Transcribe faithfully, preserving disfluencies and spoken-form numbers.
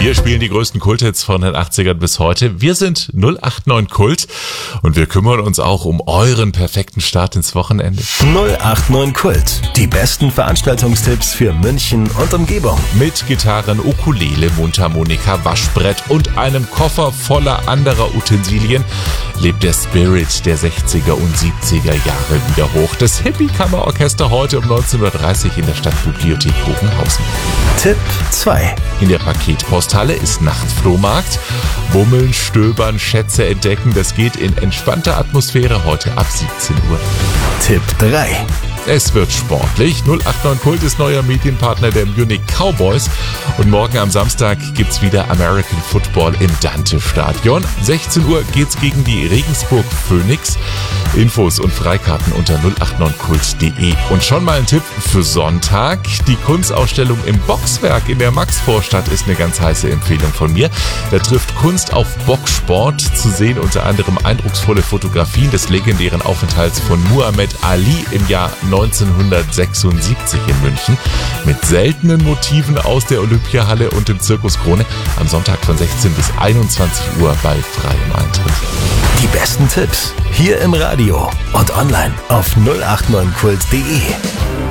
Wir spielen die größten Kulthits von den achtzigern bis heute. Wir sind null acht neun Kult und wir kümmern uns auch um euren perfekten Start ins Wochenende. null acht neun Kult, die besten Veranstaltungstipps für München und Umgebung. Mit Gitarren, Ukulele, Mundharmonika, Waschbrett und einem Koffer voller anderer Utensilien lebt der Spirit der sechziger und siebziger Jahre wieder hoch. Das Hippie-Kammerorchester heute um neunzehn Uhr dreißig in der Stadtbibliothek Bogenhausen. Tipp zwei. In der Paketposthalle ist Nachtflohmarkt. Bummeln, stöbern, Schätze entdecken, das geht in entspannter Atmosphäre heute ab siebzehn Uhr. Tipp drei. Es wird sportlich. null acht neun Kult ist neuer Medienpartner der Munich Cowboys. Und morgen am Samstag gibt's wieder American Football im Dante-Stadion. sechzehn Uhr geht's gegen die Regensburg Phoenix. Infos und Freikarten unter null acht neun kult punkt de. Und schon mal ein Tipp für Sonntag. Die Kunstausstellung im Boxwerk in der Maxvorstadt ist eine ganz heiße Empfehlung von mir. Da trifft Kunst auf Boxsport, zu sehen unter anderem eindrucksvolle Fotografien des legendären Aufenthalts von Muhammad Ali im Jahr neunzehnhundertsechsundsiebzig in München mit seltenen Motiven aus der Olympiahalle und dem Zirkus Krone am Sonntag von sechzehn bis einundzwanzig Uhr bei freiem Eintritt. Die besten Tipps hier im Radio und online auf null acht neun kult punkt de.